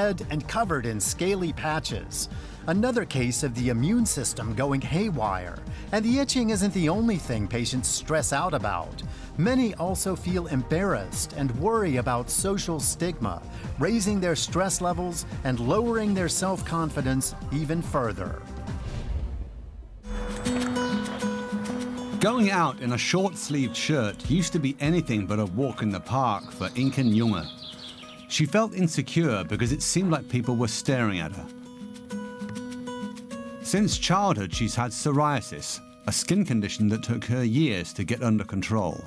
red and covered in scaly patches. Another case of the immune system going haywire. And the itching isn't the only thing patients stress out about. Many also feel embarrassed and worry about social stigma, raising their stress levels and lowering their self-confidence even further. Going out in a short-sleeved shirt used to be anything but a walk in the park for Inken Junge. She felt insecure because it seemed like people were staring at her. Since childhood, she's had psoriasis, a skin condition that took her years to get under control.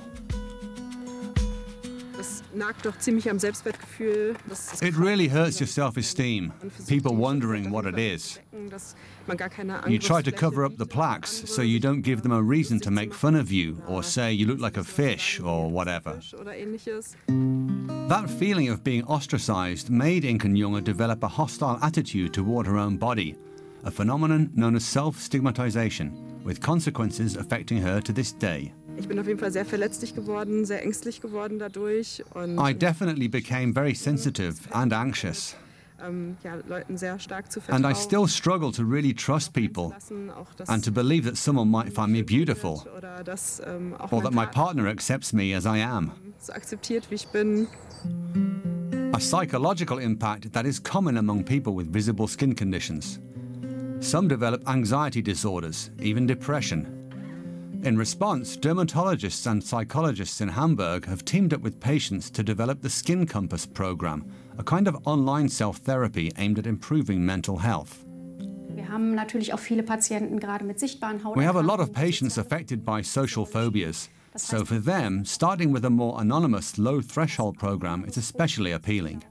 It really hurts your self-esteem, people wondering what it is. You try to cover up the plaques so you don't give them a reason to make fun of you or say you look like a fish or whatever. That feeling of being ostracized made Inken Junge develop a hostile attitude toward her own body, a phenomenon known as self-stigmatization, with consequences affecting her to this day. I definitely became very sensitive and anxious. And I still struggle to really trust people and to believe that someone might find me beautiful or that my partner accepts me as I am. A psychological impact that is common among people with visible skin conditions. Some develop anxiety disorders, even depression. In response, dermatologists and psychologists in Hamburg have teamed up with patients to develop the Skin Compass program, a kind of online self-therapy aimed at improving mental health. We have a lot of patients affected by social phobias, so for them, starting with a more anonymous, low-threshold program is especially appealing.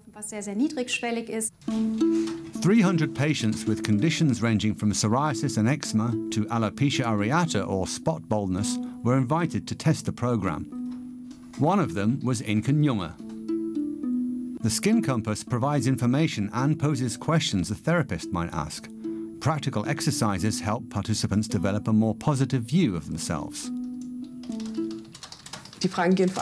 300 patients with conditions ranging from psoriasis and eczema to alopecia areata or spot baldness were invited to test the program. One of them was Inken Junge. The Skin Compass provides information and poses questions a therapist might ask. Practical exercises help participants develop a more positive view of themselves. The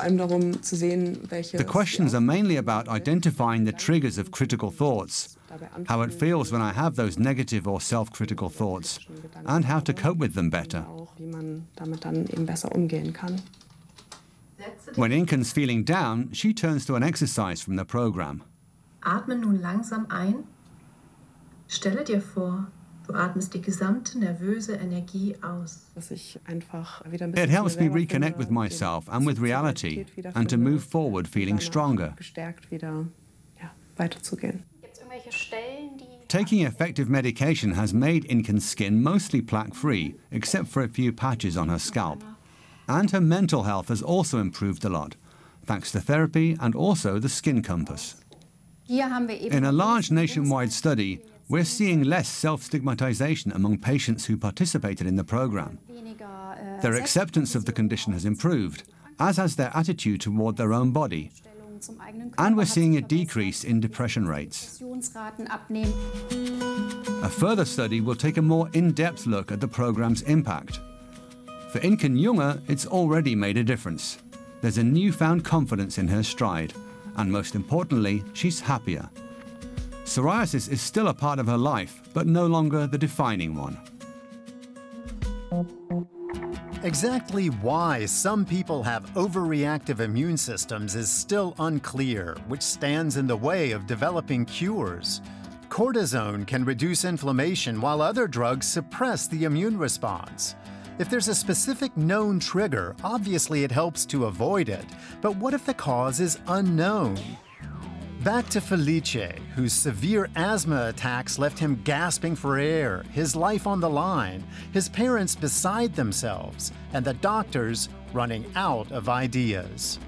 questions are mainly about identifying the triggers of critical thoughts, how it feels when I have those negative or self-critical thoughts, and how to cope with them better. When Inken's feeling down, she turns to an exercise from the program. Atme nun langsam ein. Stelle dir vor, du atmest die gesamte nervöse Energie aus. It helps me reconnect with myself and with reality, and to move forward feeling stronger. Taking effective medication has made Inken's skin mostly plaque-free, except for a few patches on her scalp. And her mental health has also improved a lot, thanks to therapy and also the Skin Compass. In a large nationwide study, we're seeing less self-stigmatization among patients who participated in the program. Their acceptance of the condition has improved, as has their attitude toward their own body. And we're seeing a decrease in depression rates. A further study will take a more in-depth look at the program's impact. For Inken Junge, it's already made a difference. There's a newfound confidence in her stride, and most importantly, she's happier. Psoriasis is still a part of her life, but no longer the defining one. Exactly why some people have overreactive immune systems is still unclear, which stands in the way of developing cures. Cortisone can reduce inflammation while other drugs suppress the immune response. If there's a specific known trigger, obviously it helps to avoid it. But what if the cause is unknown? Back to Felice, whose severe asthma attacks left him gasping for air, his life on the line, his parents beside themselves, and the doctors running out of ideas.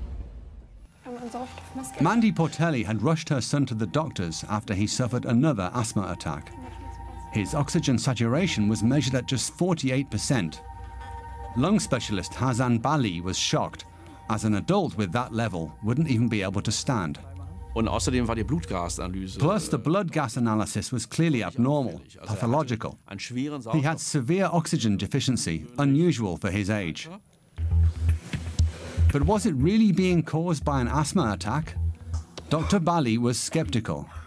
Mandy Portelli had rushed her son to the doctors after he suffered another asthma attack. His oxygen saturation was measured at just 48%. Lung specialist Hasan Bali was shocked, as an adult with that level wouldn't even be able to stand. Plus, the blood gas analysis was clearly abnormal, pathological. He had severe oxygen deficiency, unusual for his age. But was it really being caused by an asthma attack? Dr. Bali was skeptical.